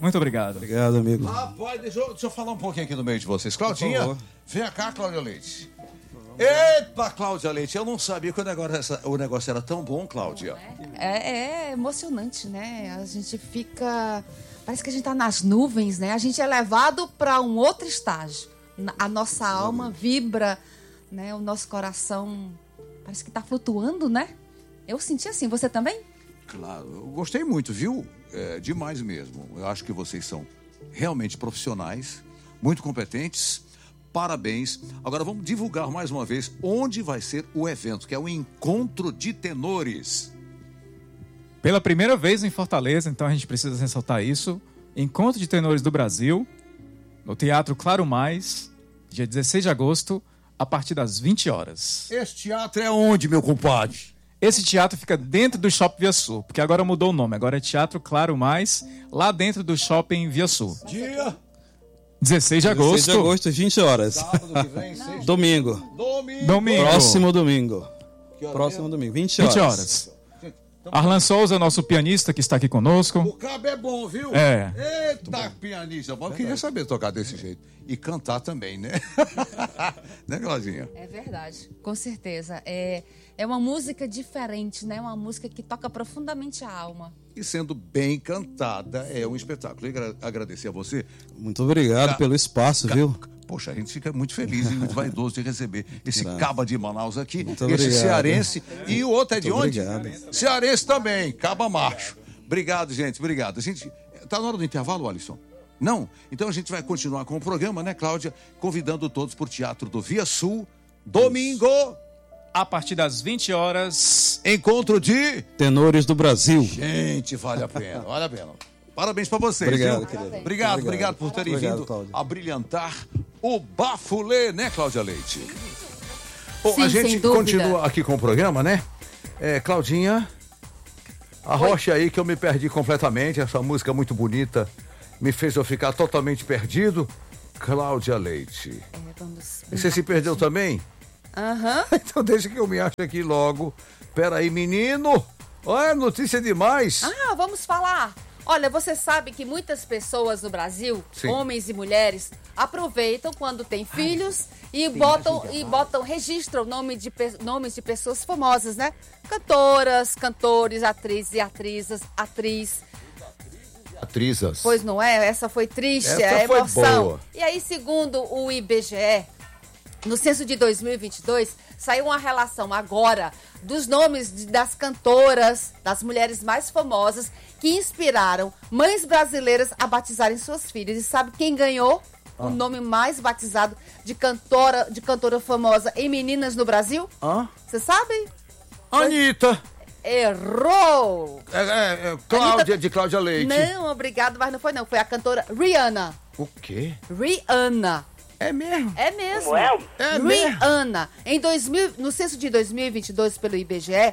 Muito obrigado. Obrigado, amigo. Rapaz, deixa eu falar um pouquinho aqui no meio de vocês. Claudinha, vem cá, Cláudia Leite. Epa, Cláudia Leite, eu não sabia que o negócio era tão bom, Cláudia. É emocionante, né? A gente fica... Parece que a gente tá nas nuvens, né? A gente é levado para um outro estágio. A nossa alma vibra, né? O nosso coração parece que tá flutuando, né? Eu senti assim, você também? Claro, eu gostei muito, viu? Demais mesmo. Eu acho que vocês são realmente profissionais, muito competentes. Parabéns. Agora vamos divulgar mais uma vez onde vai ser o evento, que é o Encontro de Tenores. Pela primeira vez em Fortaleza, então a gente precisa ressaltar isso. Encontro de Tenores do Brasil, no Teatro Claro Mais, dia 16 de agosto, a partir das 20 horas. Esse teatro é onde, meu compadre? Esse teatro fica dentro do Shopping Via Sul, porque agora mudou o nome. Agora é Teatro Claro Mais, lá dentro do Shopping Via Sul. Dia 16 de agosto. 16 de agosto, 20 horas. sábado que vem, sexta. Domingo. Domingo. Próximo domingo. Que hora Próximo mesmo? domingo. 20 horas. 20 horas. Arlan Souza, nosso pianista que está aqui conosco. O cabo é bom, viu? É. Eita, pianista bom. Eu queria saber tocar desse jeito. E cantar também, né? Né, Claudinha? É verdade, com certeza. É uma música diferente, né? Uma música que toca profundamente a alma. E sendo bem cantada, é um espetáculo. E agradecer a você. Muito obrigado pelo espaço, viu? Poxa, a gente fica muito feliz e muito vaidoso de receber esse caba de Manaus aqui, Muito esse obrigado. cearense. E o outro é de Muito onde? obrigado. Cearense também, caba macho. Obrigado, gente, obrigado. A gente tá na hora do intervalo, Alisson? Não? Então a gente vai continuar com o programa, né, Cláudia? Convidando todos para o Teatro do Via Sul, domingo, A partir das 20 horas. encontro de... Tenores do Brasil. Gente, vale a pena, vale a pena. Parabéns para vocês, Obrigado, viu? querido. Obrigado por terem Obrigado, vindo Cláudia. a brilhantar o Bafulê, né, Cláudia Leite? Bom, Sim, a sem gente dúvida. continua aqui com o programa, né? Claudinha, arrocha aí que eu me perdi completamente. Essa música muito bonita me fez eu ficar totalmente perdido. Cláudia Leite. E você se perdeu também? Aham. Então deixa que eu me ache aqui logo. Pera aí, menino. Olha, notícia demais. Ah, vamos falar. Olha, você sabe que muitas pessoas no Brasil, Sim. homens e mulheres, aproveitam quando têm filhos e registram nomes de pessoas famosas, né? Cantoras, cantores, atrizes e atrizes, Atrizas. Pois não é? Essa foi triste, Essa é foi emoção. boa. E aí, segundo o IBGE, no censo de 2022, saiu uma relação agora dos nomes das cantoras, das mulheres mais famosas, que inspiraram mães brasileiras a batizarem suas filhas. E sabe quem ganhou o nome mais batizado de cantora famosa em meninas no Brasil? Você sabe? Anitta. Errou! Cláudia, Anitta- de Cláudia Leite. Não, obrigado, mas não foi não. Foi a cantora Rihanna. O quê? Rihanna. É mesmo? É mesmo. É mesmo? Rihanna. No censo de 2022, pelo IBGE,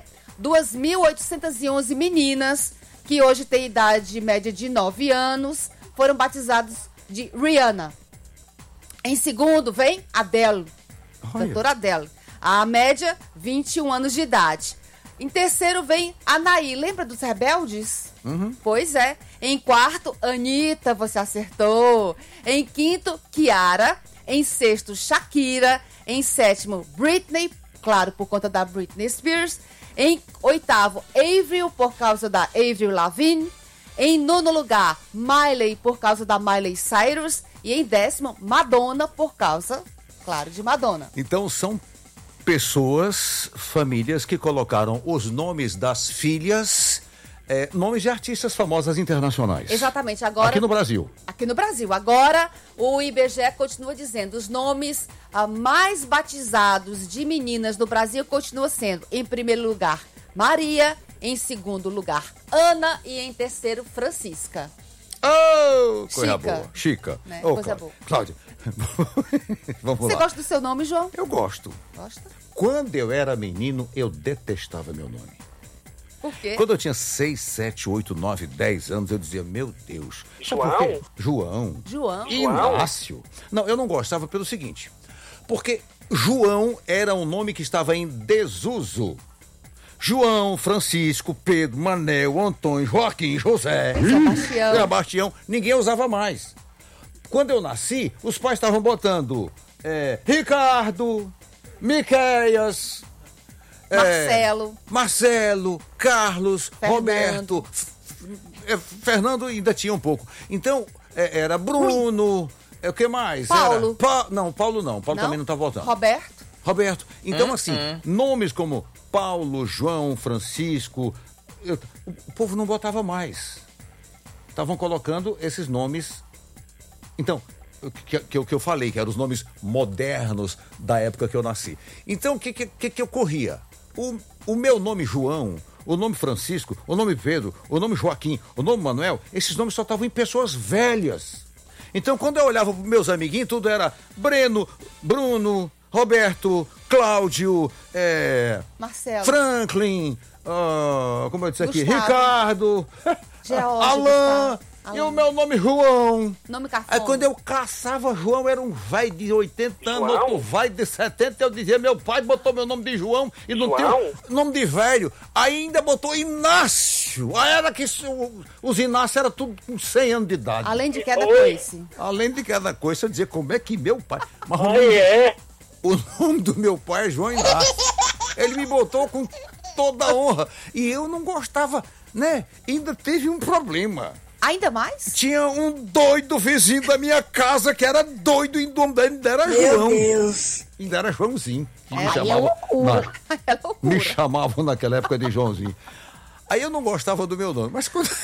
2.811 meninas que hoje têm idade média de 9 anos foram batizadas de Rihanna. Em segundo, vem Adele, cantora Adele. A média, 21 anos de idade. Em terceiro, vem Anaí. Lembra dos Rebeldes? Pois é. Em quarto, Anitta, você acertou. Em quinto, Kiara. Em sexto, Shakira. Em sétimo, Britney, claro, por conta da Britney Spears. Em oitavo, Avril, por causa da Avril Lavigne. Em nono lugar, Miley, por causa da Miley Cyrus. E em décimo, Madonna, por causa, claro, de Madonna. Então são pessoas, famílias que colocaram os nomes das filhas, nomes de artistas famosas internacionais. Exatamente, agora... Aqui no Brasil. Aqui no Brasil. Agora, o IBGE continua dizendo, os nomes mais batizados de meninas no Brasil continua sendo, em primeiro lugar, Maria, em segundo lugar, Ana e em terceiro, Francisca. Oh, coisa Chica. boa. Chica. Né? Ô, Coisa Cláudia. Vamos Você lá. gosta do seu nome, João? Eu gosto. Gosta? Quando eu era menino, eu detestava meu nome. Por quê? Quando eu tinha 6, 7, 8, 9, 10 anos, eu dizia, meu Deus. Sabe por quê? João. João. Inácio. Não, eu não gostava pelo seguinte. Porque João era um nome que estava em desuso. João, Francisco, Pedro, Manel, Antônio, Joaquim, José, Sebastião, ninguém usava mais. Quando eu nasci, os pais estavam botando Ricardo, Miqueias, Marcelo, Carlos, Fernando. Roberto, Fernando ainda tinha um pouco. Então, era Bruno, o que mais? Paulo. Paulo não. Paulo também não tá voltando. Roberto. Então, assim, nomes como Paulo, João, Francisco, o povo não botava mais. Estavam colocando esses nomes. Então, o que eu falei, que eram os nomes modernos da época que eu nasci. Então, o que ocorria? O meu nome João, o nome Francisco, o nome Pedro, o nome Joaquim, o nome Manuel, esses nomes só estavam em pessoas velhas. Então, quando eu olhava para meus amiguinhos, tudo era Breno, Bruno, Roberto, Cláudio, Marcelo, Franklin, como eu disse aqui, Gustavo, Ricardo, George, Alan, Gustavo, e o meu nome João. Nome cafona. Aí quando eu caçava João, era um vai de 80 anos, João? outro vai de 70, eu dizia, meu pai botou meu nome de João e não tem nome de velho. Aí ainda botou Inácio. Aí era que os Inácio era tudo com 100 anos de idade. Além de cada coisa. Além de cada coisa, eu dizia, como é que meu pai... Mas o nome do meu pai é João Inácio. Ele me botou com toda a honra. E eu não gostava, né? Ainda teve um problema. Ainda mais? Tinha um doido vizinho da minha casa que era doido e o nome dele ainda era João. Meu Deus. Ainda era Joãozinho. Aí é loucura. É loucura. Me chamavam naquela época de Joãozinho. Aí eu não gostava do meu nome, mas quando...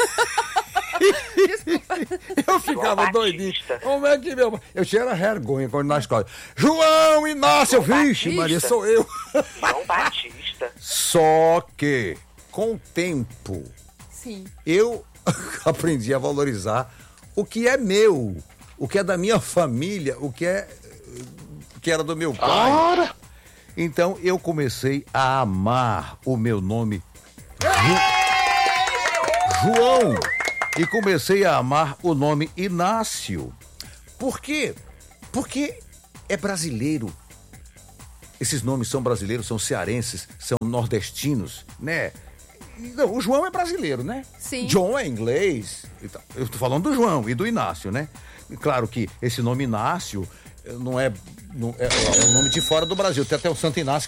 eu ficava doidinho. Como é que meu pai... Eu tinha vergonha quando na escola. João Inácio, vixe, Maria, sou eu. João Batista. Só que, com o tempo, Sim. eu aprendi a valorizar o que é meu, o que é da minha família, o que era do meu pai. Então eu comecei a amar o meu nome João e comecei a amar o nome Inácio. Por quê? Porque é brasileiro. Esses nomes são brasileiros, são cearenses, são nordestinos, né? Não, o João é brasileiro, né? Sim. John é inglês. Eu tô falando do João e do Inácio, né? E claro que esse nome Inácio é um nome de fora do Brasil. Tem até o Santo Inácio,